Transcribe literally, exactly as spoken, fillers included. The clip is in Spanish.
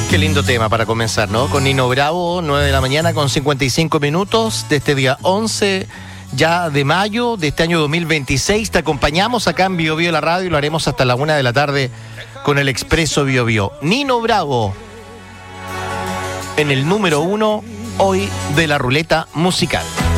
Qué lindo tema para comenzar, ¿no? Con Nino Bravo, nueve de la mañana con cincuenta y cinco minutos de este día once ya de mayo de este año dos mil veintiséis. Te acompañamos acá en Bio Bio la radio y lo haremos hasta la una de la tarde con el Expreso Bio Bio. Nino Bravo en el número uno hoy de la ruleta musical.